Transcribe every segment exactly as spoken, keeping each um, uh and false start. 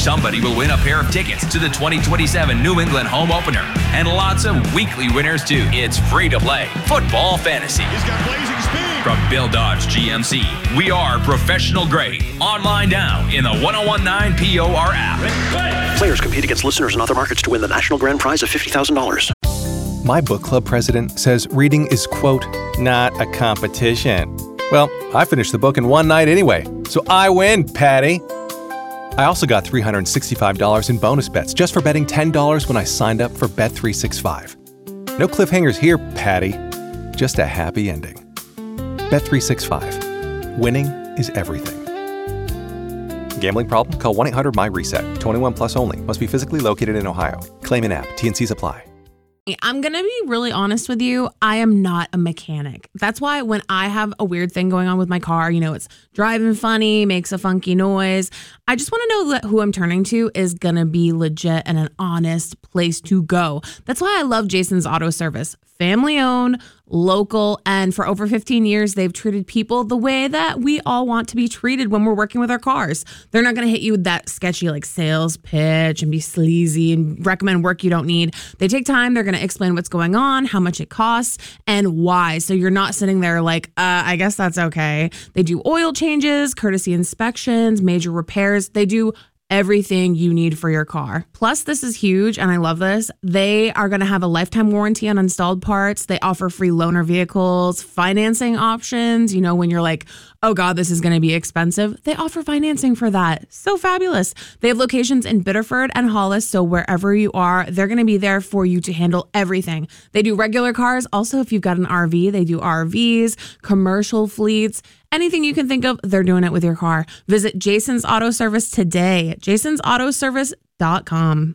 somebody will win a pair of tickets to the twenty twenty-seven New England home opener. And lots of weekly winners, too. It's free to play Football Fantasy. He's got blazing speed. From Bill Dodge G M C, we are professional grade. Online now in the one oh one nine P O R app. Players compete against listeners in other markets to win the national grand prize of fifty thousand dollars. My book club president says reading is, quote, not a competition. Well, I finished the book in one night anyway, so I win, Patty. I also got three hundred sixty-five dollars in bonus bets just for betting ten dollars when I signed up for Bet three sixty-five. No cliffhangers here, Patty. Just a happy ending. Bet three sixty-five. Winning is everything. Gambling problem? Call one eight hundred my reset. twenty-one plus only. Must be physically located in Ohio. Claim in app. T N Cs apply. I'm going to be really honest with you. I am not a mechanic. That's why when I have a weird thing going on with my car, you know, it's driving funny, makes a funky noise. I just want to know that who I'm turning to is going to be legit and an honest place to go. That's why I love Jason's Auto Service. Family owned, local, and for over fifteen years, they've treated people the way that we all want to be treated when we're working with our cars. They're not going to hit you with that sketchy like sales pitch and be sleazy and recommend work you don't need. They take time. They're going to explain what's going on, how much it costs, and why. So you're not sitting there like, uh, I guess that's okay. They do oil changes, courtesy inspections, major repairs. They do everything you need for your car. Plus, this is huge, and I love this. They are going to have a lifetime warranty on installed parts. They offer free loaner vehicles, financing options. You know, when you're like, oh God, this is going to be expensive. They offer financing for that. So fabulous. They have locations in Biddeford and Hollis, so wherever you are, they're going to be there for you to handle everything. They do regular cars. Also, if you've got an R V, they do R Vs, commercial fleets. Anything you can think of, they're doing it with your car. Visit Jason's Auto Service today, jasons auto service dot com.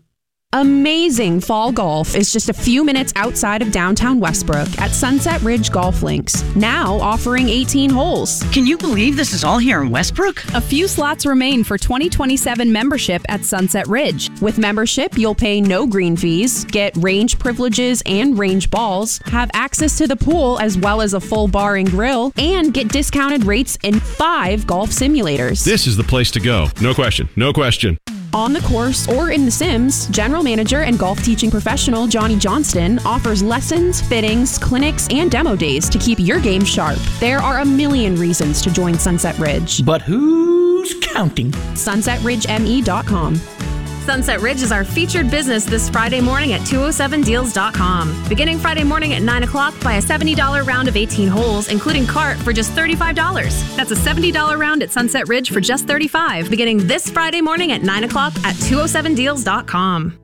Amazing fall golf is just a few minutes outside of downtown Westbrook at Sunset Ridge Golf Links, now offering eighteen holes. Can you believe this is all here in Westbrook? A few slots remain for twenty twenty-seven membership at Sunset Ridge. With membership, you'll pay no green fees, get range privileges and range balls, have access to the pool as well as a full bar and grill, and get discounted rates in five golf simulators. This is the place to go. No question. No question. On the course or in the Sims, General Manager and golf teaching professional Johnny Johnston offers lessons, fittings, clinics, and demo days to keep your game sharp. There are a million reasons to join Sunset Ridge. But who's counting? sunset ridge m e dot com. Sunset Ridge is our featured business this Friday morning at two oh seven deals dot com. Beginning Friday morning at nine o'clock, buy a seventy dollars round of eighteen holes, including cart, for just thirty-five dollars. That's a seventy dollars round at Sunset Ridge for just thirty-five dollars. Beginning this Friday morning at nine o'clock at two oh seven deals dot com.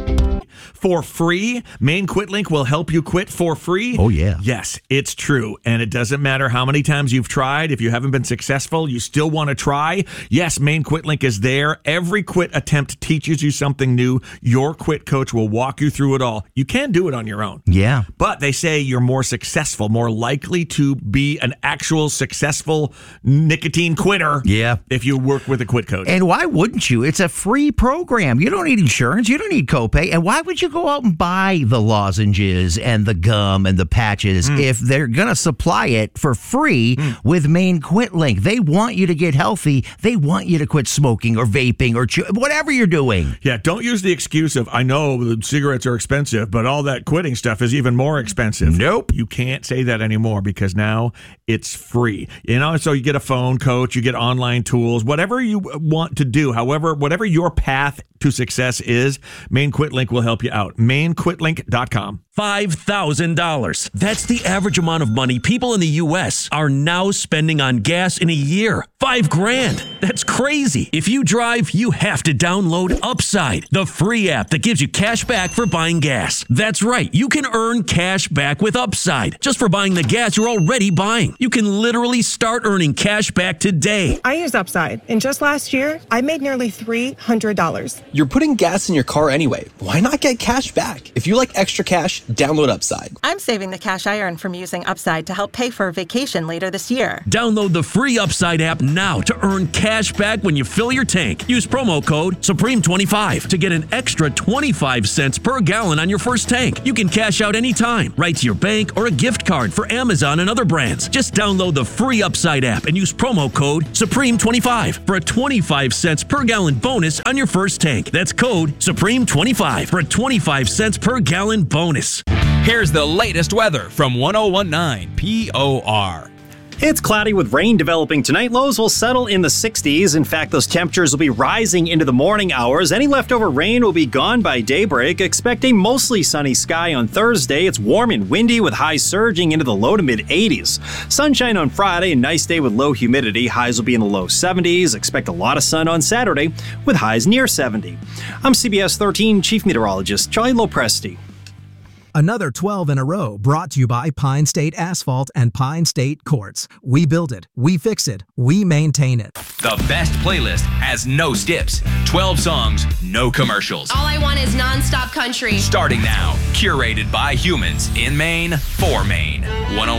For free, Maine Quit Link will help you quit for free. Oh, yeah. Yes, it's true. And it doesn't matter how many times you've tried. If you haven't been successful, you still want to try. Yes, Maine Quit Link is there. Every quit attempt teaches you something new. Your quit coach will walk you through it all. You can do it on your own. Yeah. But they say you're more successful, more likely to be an actual successful nicotine quitter. Yeah. If you work with a quit coach. And why wouldn't you? It's a free program. You don't need insurance. You don't need copay. And why would you go out and buy the lozenges and the gum and the patches mm. if they're going to supply it for free mm. with Maine Quit Link? They want you to get healthy. They want you to quit smoking or vaping or chew- whatever you're doing. Yeah, don't use the excuse of, I know the cigarettes are expensive, but all that quitting stuff is even more expensive. Nope. You can't say that anymore because now it's free. You know, so you get a phone coach, you get online tools, whatever you want to do, however, whatever your path to success is, Maine Quit Link will help you out. maine quit link dot com. five thousand dollars. That's the average amount of money people in the U S are now spending on gas in a year. Five grand. That's crazy. If you drive, you have to download Upside, the free app that gives you cash back for buying gas. That's right. You can earn cash back with Upside just for buying the gas you're already buying. You can literally start earning cash back today. I use Upside, and just last year, I made nearly three hundred dollars. You're putting gas in your car anyway. Why not get cash back? If you like extra cash, download Upside. I'm saving the cash I earn from using Upside to help pay for a vacation later this year. Download the free Upside app now to earn cash back when you fill your tank. Use promo code Supreme twenty-five to get an extra twenty-five cents per gallon on your first tank. You can cash out anytime, right to your bank or a gift card for Amazon and other brands. Just download the free Upside app and use promo code Supreme twenty-five for a twenty-five cents per gallon bonus on your first tank. That's code Supreme twenty-five for a twenty-five cents per gallon bonus. Here's the latest weather from one oh one point nine P O R. It's cloudy with rain developing tonight. Lows will settle in the sixties. In fact, those temperatures will be rising into the morning hours. Any leftover rain will be gone by daybreak. Expect a mostly sunny sky on Thursday. It's warm and windy with highs surging into the low to mid eighties. Sunshine on Friday, a nice day with low humidity. Highs will be in the low seventies. Expect a lot of sun on Saturday with highs near seventy. I'm C B S thirteen Chief Meteorologist Charlie Lopresti. Another twelve in a row brought to you by Pine State Asphalt and Pine State Quartz. We build it, we fix it, we maintain it. The best playlist has no skips. twelve songs, no commercials. All I want is nonstop country. Starting now, curated by humans in Maine for Maine.